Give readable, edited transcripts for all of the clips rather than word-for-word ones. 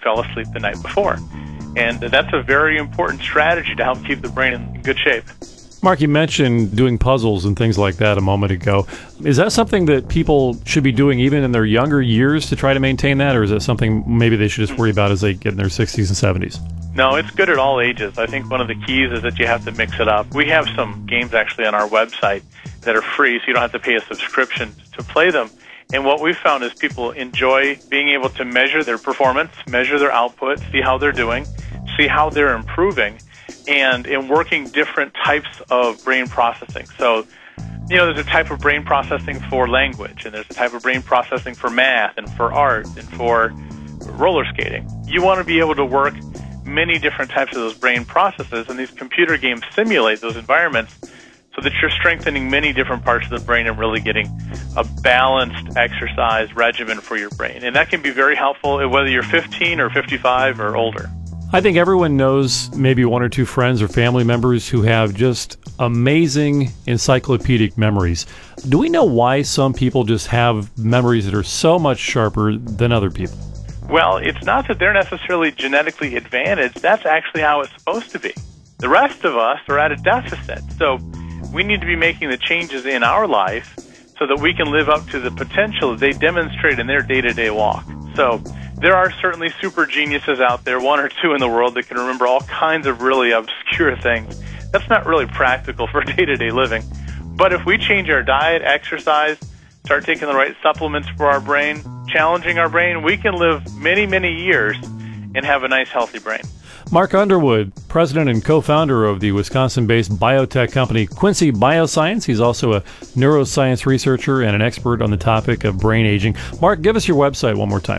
fell asleep the night before. And that's a very important strategy to help keep the brain in good shape. Mark, you mentioned doing puzzles and things like that a moment ago. Is that something that people should be doing even in their younger years to try to maintain that, or is that something maybe they should just worry about as they get in their 60s and 70s? No, it's good at all ages. I think one of the keys is that you have to mix it up. We have some games actually on our website that are free, so you don't have to pay a subscription to play them. And what we've found is people enjoy being able to measure their performance, measure their output, see how they're doing, see how they're improving, and in working different types of brain processing. So, there's a type of brain processing for language, and there's a type of brain processing for math and for art and for roller skating. You want to be able to work many different types of those brain processes, and these computer games simulate those environments so that you're strengthening many different parts of the brain and really getting a balanced exercise regimen for your brain. And that can be very helpful whether you're 15 or 55 or older. I think everyone knows maybe one or two friends or family members who have just amazing encyclopedic memories. Do we know why some people just have memories that are so much sharper than other people? Well, it's not that they're necessarily genetically advantaged. That's actually how it's supposed to be. The rest of us are at a deficit. So we need to be making the changes in our life so that we can live up to the potential that they demonstrate in their day-to-day walk. So there are certainly super geniuses out there, one or two in the world, that can remember all kinds of really obscure things. That's not really practical for day-to-day living. But if we change our diet, exercise, start taking the right supplements for our brain, challenging our brain, we can live many, many years and have a nice, healthy brain. Mark Underwood, president and co-founder of the Wisconsin-based biotech company Quincy Bioscience. He's also a neuroscience researcher and an expert on the topic of brain aging. Mark, give us your website one more time.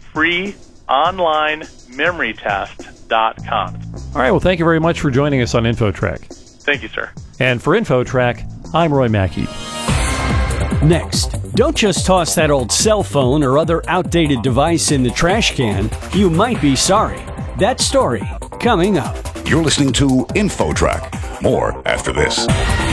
freeonlinememorytest.com. All right, well, thank you very much for joining us on InfoTrack. Thank you, sir. And for InfoTrack, I'm Roy Mackey. Next, don't just toss that old cell phone or other outdated device in the trash can. You might be sorry. That story coming up. You're listening to InfoTrack. More after this.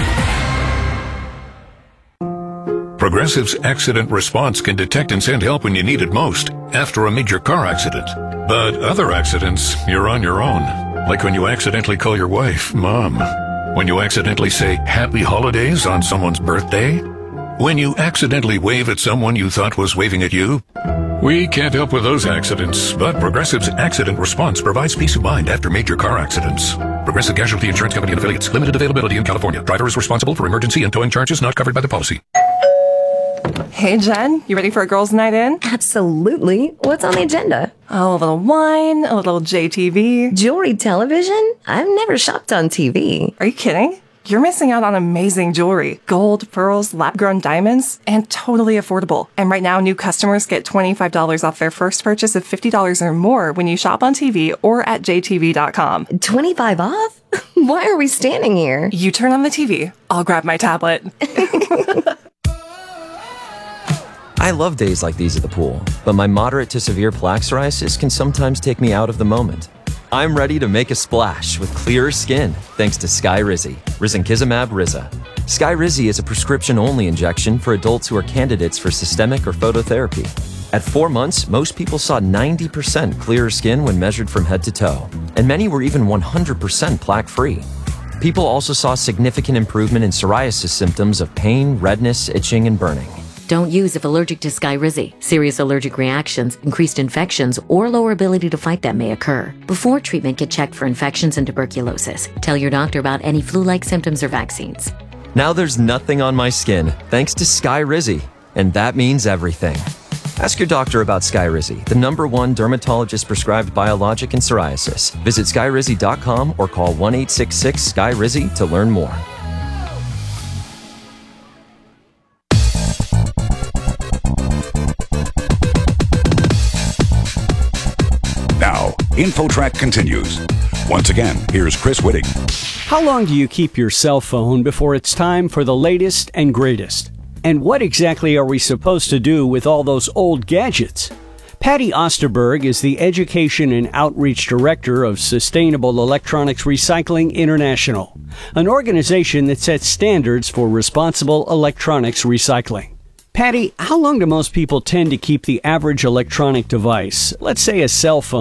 Progressive's accident response can detect and send help when you need it most after a major car accident. But other accidents, you're on your own. Like when you accidentally call your wife Mom. When you accidentally say Happy Holidays on someone's birthday. When you accidentally wave at someone you thought was waving at you. We can't help with those accidents, but Progressive's accident response provides peace of mind after major car accidents. Progressive Casualty Insurance Company and Affiliates. Limited availability in California. Driver is responsible for emergency and towing charges not covered by the policy. Hey, Jen, you ready for a girls' night in? Absolutely. What's on the agenda? Oh, a little wine, a little JTV. Jewelry television? I've never shopped on TV. Are you kidding? You're missing out on amazing jewelry. Gold, pearls, lab-grown diamonds, and totally affordable. And right now, new customers get $25 off their first purchase of $50 or more when you shop on TV or at jtv.com. 25 off? Why are we standing here? You turn on the TV. I'll grab my tablet. I love days like these at the pool, but my moderate to severe plaque psoriasis can sometimes take me out of the moment. I'm ready to make a splash with clearer skin thanks to Skyrizi, risankizumab Riza. Skyrizi is a prescription-only injection for adults who are candidates for systemic or phototherapy. At 4 months, most people saw 90% clearer skin when measured from head to toe, and many were even 100% plaque-free. People also saw significant improvement in psoriasis symptoms of pain, redness, itching, and burning. Don't use if allergic to Skyrizi. Serious allergic reactions, increased infections, or lower ability to fight them may occur. Before treatment, get checked for infections and tuberculosis. Tell your doctor about any flu-like symptoms or vaccines. Now there's nothing on my skin thanks to Skyrizi, and that means everything. Ask your doctor about Skyrizi, the #1 dermatologist-prescribed biologic in psoriasis. Visit skyrizi.com or call 1-866-SKYRIZI to learn more. Now, InfoTrack continues. Once again, here's Chris Whitting. How long do you keep your cell phone before it's time for the latest and greatest? And what exactly are we supposed to do with all those old gadgets? Patty Osterberg is the Education and Outreach Director of Sustainable Electronics Recycling International, an organization that sets standards for responsible electronics recycling. Patty, how long do most people tend to keep the average electronic device, let's say a cell phone,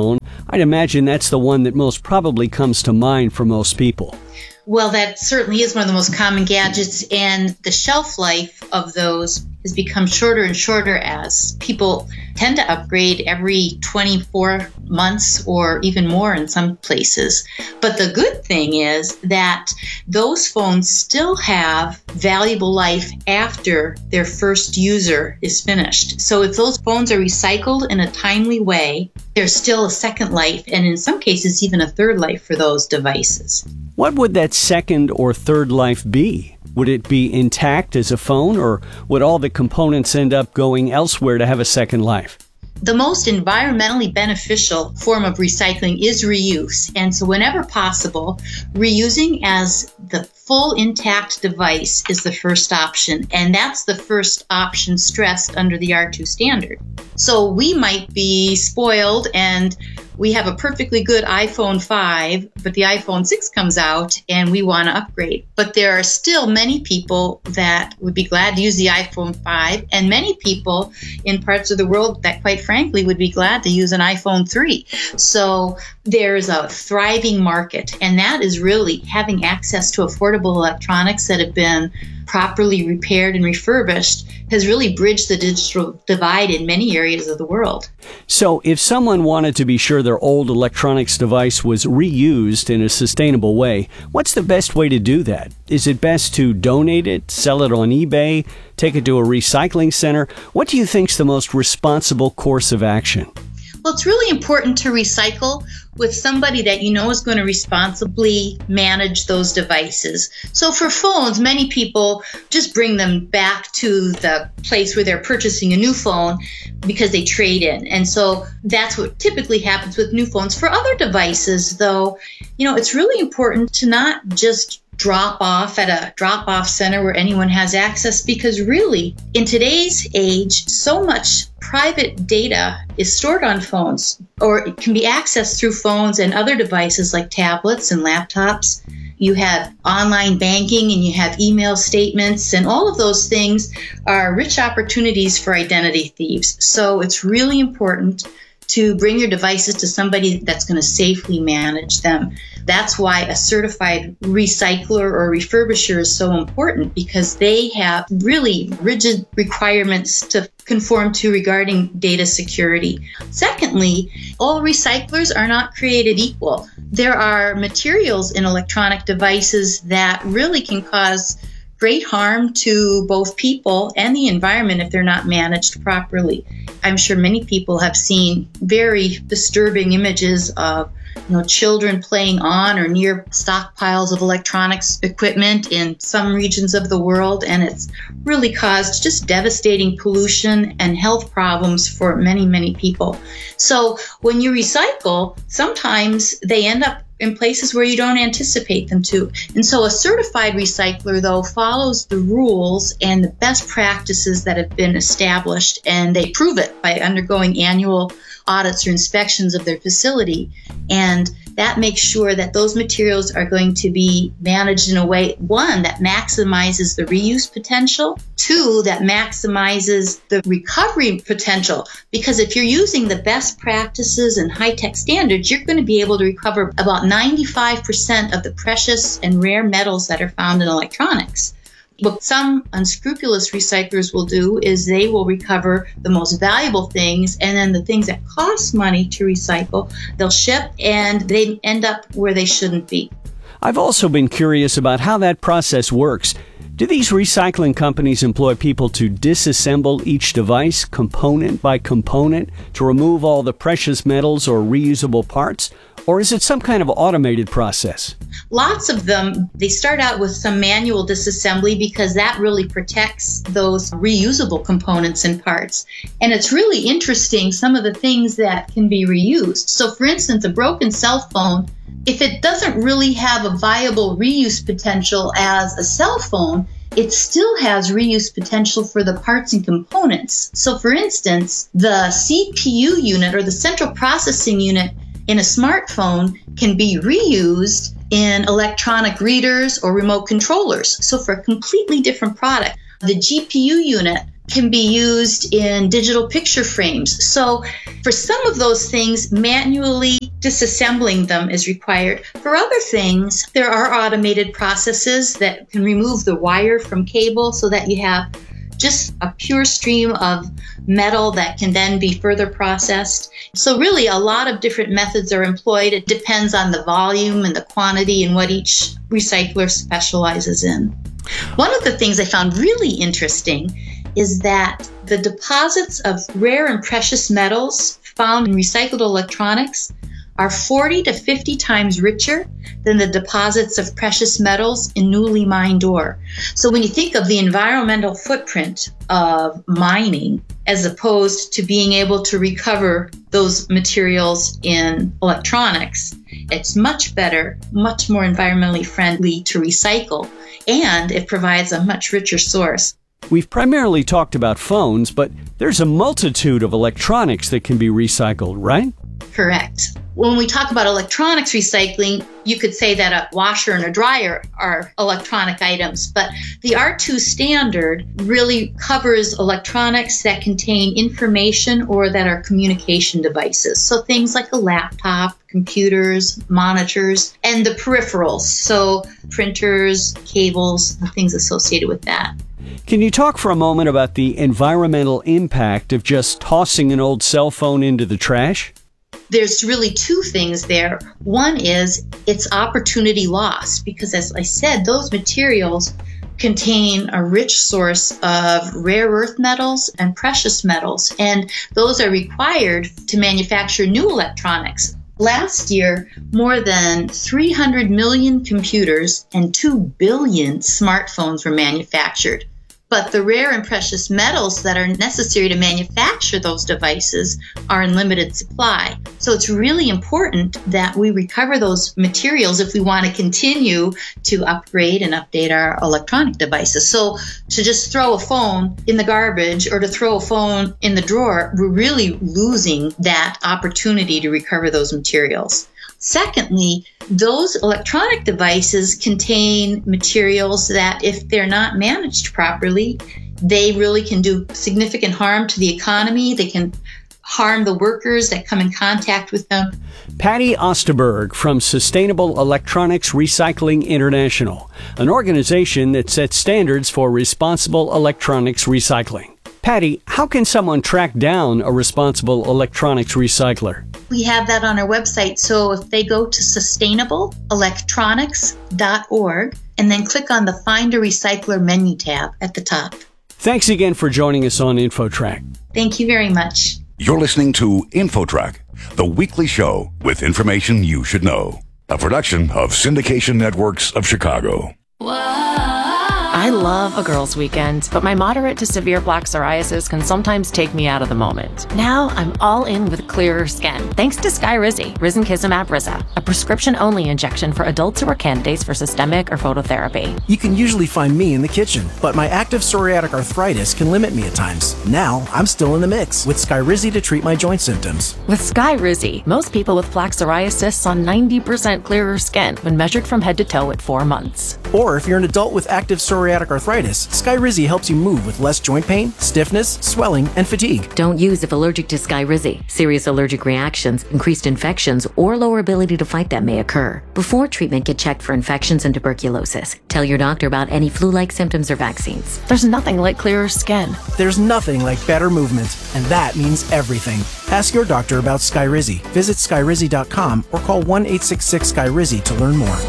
I'd imagine that's the one that most probably comes to mind for most people. Well, that certainly is one of the most common gadgets, and the shelf life of those has become shorter and shorter as people tend to upgrade every 24 months or even more in some places. But the good thing is that those phones still have valuable life after their first user is finished. So if those phones are recycled in a timely way, there's still a second life, and in some cases even a third life for those devices. What would that second or third life be? Would it be intact as a phone, or would all the components end up going elsewhere to have a second life? The most environmentally beneficial form of recycling is reuse. And so whenever possible, reusing as the full intact device is the first option. And that's the first option stressed under the R2 standard. So we might be spoiled and we have a perfectly good iPhone 5, but the iPhone 6 comes out and we want to upgrade. But there are still many people that would be glad to use the iPhone 5, and many people in parts of the world that, quite frankly, would be glad to use an iPhone 3. So there's a thriving market, and that is really having access to affordable electronics that have been properly repaired and refurbished has really bridged the digital divide in many areas of the world. So if someone wanted to be sure their old electronics device was reused in a sustainable way, what's the best way to do that? Is it best to donate it, sell it on eBay, take it to a recycling center? What do you think's the most responsible course of action? Well, it's really important to recycle with somebody that you know is going to responsibly manage those devices. So for phones, many people just bring them back to the place where they're purchasing a new phone because they trade in. And so that's what typically happens with new phones. For other devices, though, it's really important to not just drop off at a drop-off center where anyone has access, because really, in today's age, so much private data is stored on phones, or it can be accessed through phones and other devices like tablets and laptops. You have online banking and you have email statements, and all of those things are rich opportunities for identity thieves. So it's really important to bring your devices to somebody that's going to safely manage them. That's why a certified recycler or refurbisher is so important, because they have really rigid requirements to conform to regarding data security. Secondly, all recyclers are not created equal. There are materials in electronic devices that really can cause great harm to both people and the environment if they're not managed properly. I'm sure many people have seen very disturbing images of children playing on or near stockpiles of electronics equipment in some regions of the world, and it's really caused just devastating pollution and health problems for many, many people. So when you recycle, sometimes they end up in places where you don't anticipate them to. And so a certified recycler, though, follows the rules and the best practices that have been established, and they prove it by undergoing annual audits or inspections of their facility. And that makes sure that those materials are going to be managed in a way, one, that maximizes the reuse potential, two, that maximizes the recovery potential. Because if you're using the best practices and high-tech standards, you're going to be able to recover about 95% of the precious and rare metals that are found in electronics. What some unscrupulous recyclers will do is they will recover the most valuable things, and then the things that cost money to recycle, they'll ship, and they end up where they shouldn't be. I've also been curious about how that process works. Do these recycling companies employ people to disassemble each device component by component to remove all the precious metals or reusable parts? Or is it some kind of automated process? Lots of them, they start out with some manual disassembly because that really protects those reusable components and parts. And it's really interesting, some of the things that can be reused. So for instance, a broken cell phone, if it doesn't really have a viable reuse potential as a cell phone, it still has reuse potential for the parts and components. So for instance, the CPU unit or the central processing unit in a smartphone can be reused in electronic readers or remote controllers. So for a completely different product, the GPU unit can be used in digital picture frames. So for some of those things, manually disassembling them is required. For other things, there are automated processes that can remove the wire from cable so that you have just a pure stream of metal that can then be further processed. So really a lot of different methods are employed. It depends on the volume and the quantity and what each recycler specializes in. One of the things I found really interesting is that the deposits of rare and precious metals found in recycled electronics are 40 to 50 times richer than the deposits of precious metals in newly mined ore. So when you think of the environmental footprint of mining as opposed to being able to recover those materials in electronics, it's much better, much more environmentally friendly to recycle, and it provides a much richer source. We've primarily talked about phones, but there's a multitude of electronics that can be recycled, right? Correct. When we talk about electronics recycling, you could say that a washer and a dryer are electronic items, but the R2 standard really covers electronics that contain information or that are communication devices. So things like a laptop, computers, monitors, and the peripherals, so printers, cables, and things associated with that. Can you talk for a moment about the environmental impact of just tossing an old cell phone into the trash? There's really two things there. One is it's opportunity lost because, as I said, those materials contain a rich source of rare earth metals and precious metals, and those are required to manufacture new electronics. Last year, more than 300 million computers and 2 billion smartphones were manufactured. But the rare and precious metals that are necessary to manufacture those devices are in limited supply. So it's really important that we recover those materials if we want to continue to upgrade and update our electronic devices. So to just throw a phone in the garbage or to throw a phone in the drawer, we're really losing that opportunity to recover those materials. Secondly, those electronic devices contain materials that, if they're not managed properly, they really can do significant harm to the economy. They can harm the workers that come in contact with them. Patty Osterberg from Sustainable Electronics Recycling International, an organization that sets standards for responsible electronics recycling. Patty, how can someone track down a responsible electronics recycler? We have that on our website. So if they go to sustainableelectronics.org and then click on the Find a Recycler menu tab at the top. Thanks again for joining us on InfoTrack. Thank you very much. You're listening to InfoTrack, the weekly show with information you should know. A production of Syndication Networks of Chicago. I love a girls' weekend, but my moderate to severe plaque psoriasis can sometimes take me out of the moment. Now I'm all in with clearer skin, thanks to Skyrizi, Risankizumab Riza, a prescription-only injection for adults who are candidates for systemic or phototherapy. You can usually find me in the kitchen, but my active psoriatic arthritis can limit me at times. Now I'm still in the mix with Skyrizi to treat my joint symptoms. With Skyrizi, most people with plaque psoriasis saw 90% clearer skin when measured from head to toe at 4 months. Or if you're an adult with active psoriatic arthritis, Skyrizi helps you move with less joint pain, stiffness, swelling, and fatigue. Don't use if allergic to Skyrizi. Serious allergic reactions, increased infections, or lower ability to fight them may occur. Before treatment, get checked for infections and tuberculosis. Tell your doctor about any flu-like symptoms or vaccines. There's nothing like clearer skin. There's nothing like better movement, and that means everything. Ask your doctor about Skyrizi. Visit Skyrizi.com or call 1-866-SKYRIZI to learn more.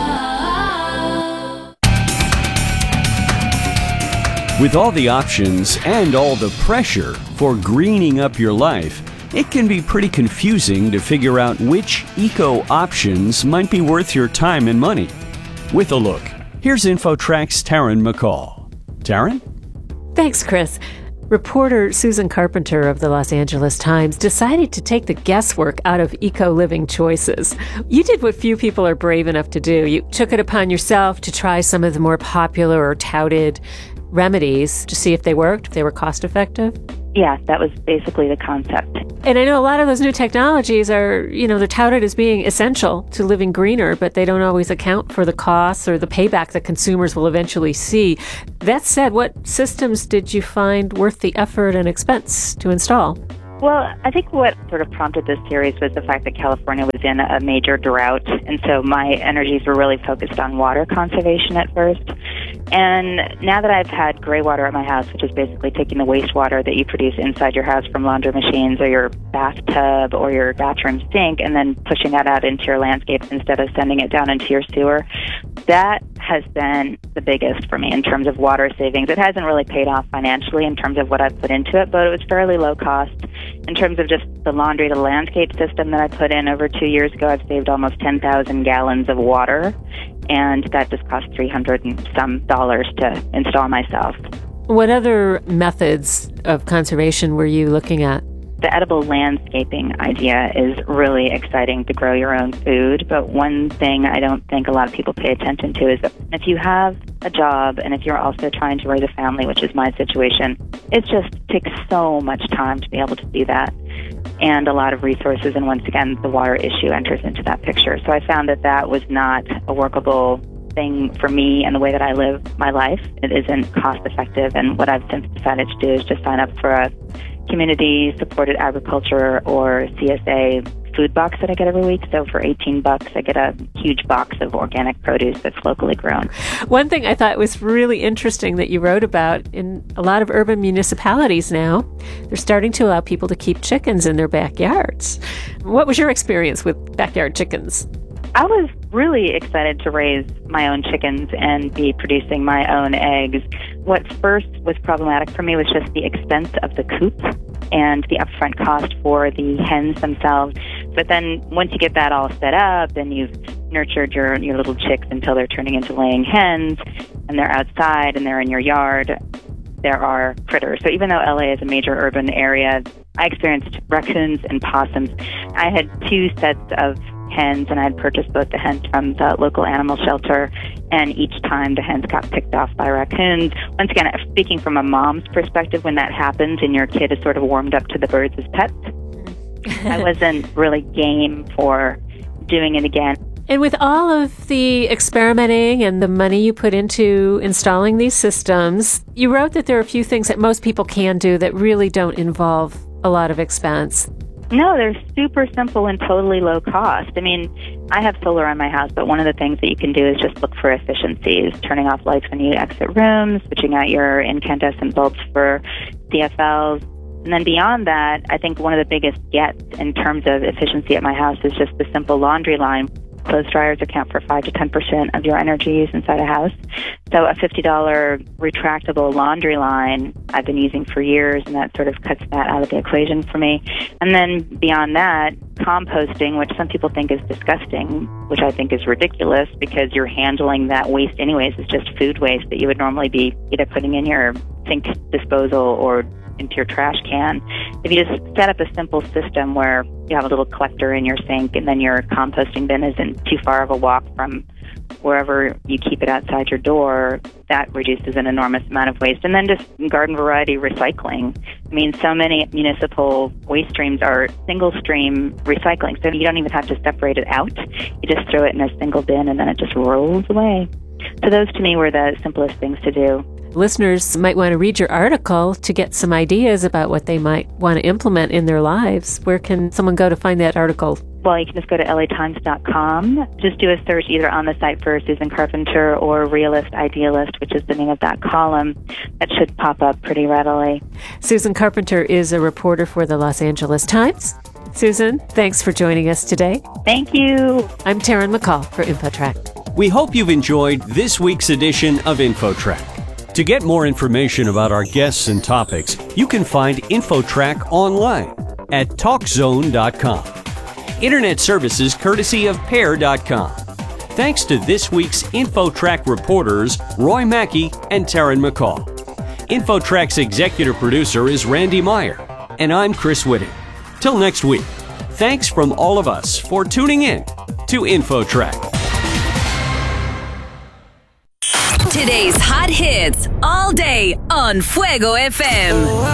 With all the options and all the pressure for greening up your life, it can be pretty confusing to figure out which eco options might be worth your time and money. With a look, here's InfoTrack's Taryn McCall. Taryn? Thanks, Chris. Reporter Susan Carpenter of the Los Angeles Times decided to take the guesswork out of eco-living choices. You did what few people are brave enough to do. You took it upon yourself to try some of the more popular or touted remedies to see if they worked, if they were cost-effective. Yeah, that was basically the concept. And I know a lot of those new technologies are, they're touted as being essential to living greener, but they don't always account for the costs or the payback that consumers will eventually see. That said, what systems did you find worth the effort and expense to install? Well, I think what sort of prompted this series was the fact that California was in a major drought, and so my energies were really focused on water conservation at first. And now that I've had gray water at my house, which is basically taking the wastewater that you produce inside your house from laundry machines or your bathtub or your bathroom sink, and then pushing that out into your landscapes instead of sending it down into your sewer, that has been the biggest for me in terms of water savings. It hasn't really paid off financially in terms of what I've put into it, but it was fairly low cost. In terms of just the laundry to landscape system that I put in over 2 years ago, I've saved almost 10,000 gallons of water, and that just cost $300 and some to install myself. What other methods of conservation were you looking at? The edible landscaping idea is really exciting to grow your own food, but one thing I don't think a lot of people pay attention to is that if you have a job and if you're also trying to raise a family, which is my situation, it just takes so much time to be able to do that, and a lot of resources, and once again, the water issue enters into that picture. So I found that that was not a workable thing for me and the way that I live my life. It isn't cost effective, and what I've since decided to do is just sign up for a community-supported agriculture or CSA food box that I get every week. So for $18, I get a huge box of organic produce that's locally grown. One thing I thought was really interesting that you wrote about, in a lot of urban municipalities now, they're starting to allow people to keep chickens in their backyards. What was your experience with backyard chickens? I was really excited to raise my own chickens and be producing my own eggs. What first was problematic for me was just the expense of the coop and the upfront cost for the hens themselves. But then once you get that all set up and you've nurtured your little chicks until they're turning into laying hens and they're outside and they're in your yard, there are critters. So even though LA is a major urban area, I experienced raccoons and possums. I had 2 sets of hens, and I had purchased both the hens from the local animal shelter, and each time the hens got picked off by raccoons. Once again, speaking from a mom's perspective, when that happens and your kid is sort of warmed up to the birds as pets, I wasn't really game for doing it again. And with all of the experimenting and the money you put into installing these systems, you wrote that there are a few things that most people can do that really don't involve a lot of expense. No, they're super simple and totally low cost. I mean, I have solar on my house, but one of the things that you can do is just look for efficiencies, turning off lights when you exit rooms, switching out your incandescent bulbs for CFLs. And then beyond that, I think one of the biggest gets in terms of efficiency at my house is just the simple laundry line. Clothes dryers account for 5 to 10% of your energy use inside a house. So a $50 retractable laundry line I've been using for years, and that sort of cuts that out of the equation for me. And then beyond that, composting, which some people think is disgusting, which I think is ridiculous because you're handling that waste anyways. It's just food waste that you would normally be either putting in your sink disposal or into your trash can. If you just set up a simple system where you have a little collector in your sink and then your composting bin isn't too far of a walk from wherever you keep it outside your door, that reduces an enormous amount of waste. And then just garden variety recycling. I mean, so many municipal waste streams are single stream recycling, so you don't even have to separate it out. You just throw it in a single bin and then it just rolls away. So those to me were the simplest things to do. Listeners might want to read your article to get some ideas about what they might want to implement in their lives. Where can someone go to find that article? Well, you can just go to LATimes.com. Just do a search either on the site for Susan Carpenter or Realist Idealist, which is the name of that column. That should pop up pretty readily. Susan Carpenter is a reporter for the Los Angeles Times. Susan, thanks for joining us today. Thank you. I'm Taryn McCall for InfoTrack. We hope you've enjoyed this week's edition of InfoTrack. To get more information about our guests and topics, you can find InfoTrack online at TalkZone.com. Internet services courtesy of Pair.com. Thanks to this week's InfoTrack reporters, Roy Mackey and Taryn McCall. InfoTrack's executive producer is Randy Meyer, and I'm Chris Whitting. Till next week, thanks from all of us for tuning in to InfoTrack. Today's hot hits all day on Fuego FM.